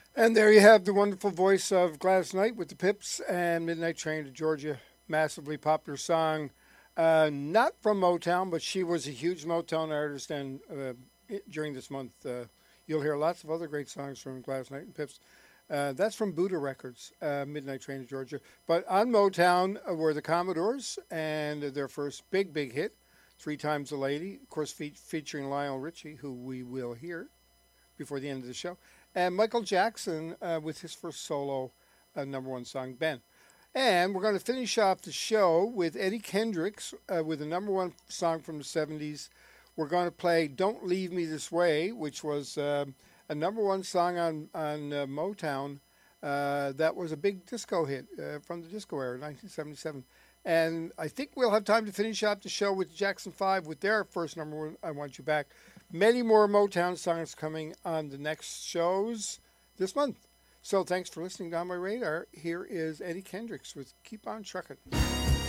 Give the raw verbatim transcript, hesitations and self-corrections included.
And there you have the wonderful voice of Gladys Knight with the Pips and Midnight Train to Georgia. Massively popular song. Uh, not from Motown, but she was a huge Motown artist. And uh, it, during this month, uh, you'll hear lots of other great songs from Gladys Knight and Pips. Uh, that's from Buddha Records, uh, Midnight Train to Georgia. But on Motown uh, were the Commodores and their first big, big hit, Three Times a Lady, of course, fe- featuring Lionel Richie, who we will hear before the end of the show, and Michael Jackson uh, with his first solo uh, number one song, Ben. And we're going to finish off the show with Eddie Kendricks uh, with a number one song from the seventies. We're going to play Don't Leave Me This Way, which was uh, a number one song on, on uh, Motown. Uh, that was a big disco hit uh, from the disco era, nineteen seventy-seven. And I think we'll have time to finish out the show with Jackson five with their first number one, I Want You Back. Many more Motown songs coming on the next shows this month. So thanks for listening to On My Radar. Here is Eddie Kendricks with Keep On Truckin'.